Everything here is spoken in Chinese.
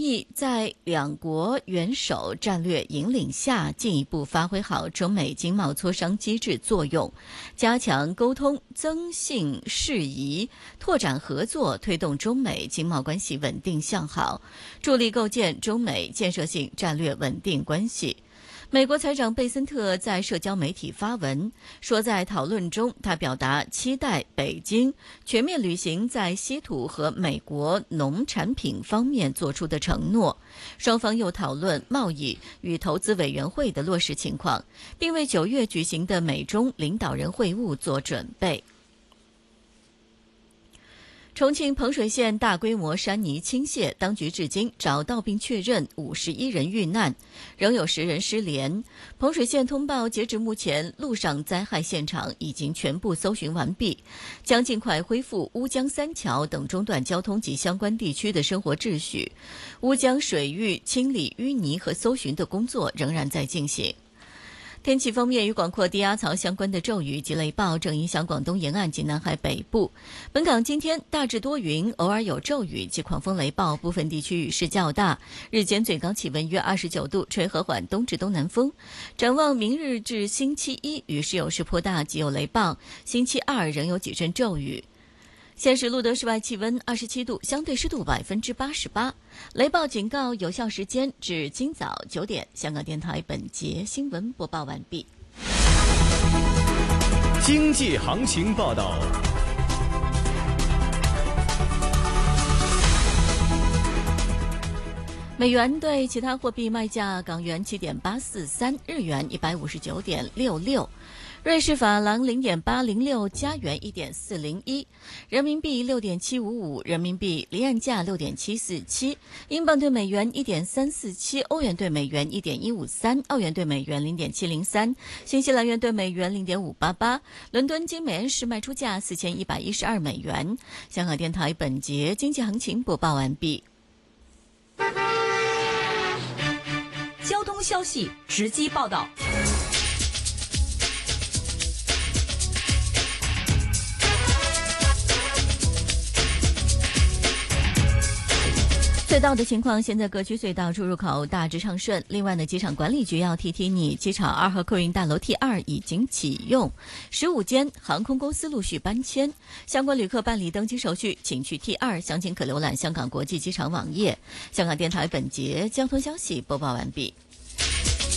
意在两国元首战略引领下，进一步发挥好中美经贸磋商机制作用，加强沟通，增信事宜，拓展合作，推动中美经贸关系稳定向好，助力构建中美建设性战略稳定关系。美国财长贝森特在社交媒体发文说，在讨论中，他表达期待北京全面履行在稀土和美国农产品方面做出的承诺。双方又讨论贸易与投资委员会的落实情况，并为9月举行的美中领导人会晤做准备。重庆彭水县大规模山泥倾泻，当局至今找到并确认51人遇难，仍有10人失联。彭水县通报，截至目前，路上灾害现场已经全部搜寻完毕，将尽快恢复乌江三桥等中段交通及相关地区的生活秩序。乌江水域清理淤泥和搜寻的工作仍然在进行。天气方面，与广阔低压槽相关的骤雨及雷暴正影响广东沿岸及南海北部。本港今天大致多云，偶尔有骤雨及狂风雷暴，部分地区雨势较大。日间最高气温约29度，吹和缓东至东南风。展望明日至星期一，雨势有时颇大，及有雷暴。星期二仍有几阵骤雨。现时录得室外气温27度，相对湿度88%。雷暴警告有效时间至今早9点。香港电台本节新闻播报完毕。 经济行情报道。 美元对其他货币卖价：港元7.843，日元159.66。瑞士法郎0.806，加元1.401，人民币6.755，人民币离岸价6.747，英镑对美元1.347，欧元对美元1.153，澳元对美元0.703，新西兰元对美元0.588。伦敦金每安士卖出价4112美元。香港电台本节经济行情播报完毕。 交通消息直击报道。 隧道的情况，现在各区隧道出入口大致畅顺。另外呢，机场管理局要提提你，机场2号客运大楼 T2 已经启用，15间航空公司陆续搬迁，相关旅客办理登机手续，请去 T2， 详情可浏览香港国际机场网页。香港电台本节交通消息播报完毕。